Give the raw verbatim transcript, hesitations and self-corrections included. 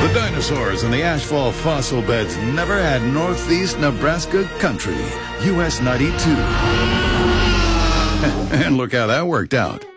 The dinosaurs and the asphalt fossil beds never had northeast Nebraska country. U S ninety-two. And look how that worked out.